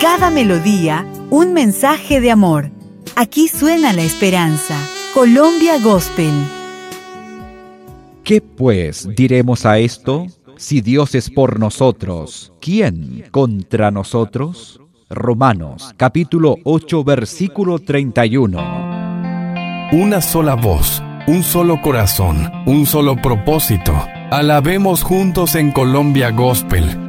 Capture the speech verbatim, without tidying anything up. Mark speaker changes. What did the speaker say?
Speaker 1: cada melodía, un mensaje de amor. Aquí suena la esperanza. Colombia Gospel.
Speaker 2: ¿Qué pues diremos a esto? Si Dios es por nosotros, ¿quién contra nosotros? Romanos, capítulo ocho, versículo treinta y uno.
Speaker 3: Una sola voz, un solo corazón, un solo propósito. Alabemos juntos en Colombia Gospel,